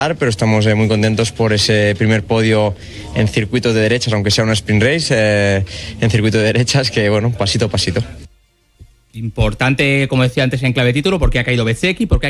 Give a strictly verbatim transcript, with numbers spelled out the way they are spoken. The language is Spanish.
Pero estamos eh, muy contentos por ese primer podio en circuito de derechas, aunque sea una sprint race, eh, en circuito de derechas, que bueno, pasito a pasito. Importante, como decía antes, en clave título, porque ha caído Bezzecchi, porque ha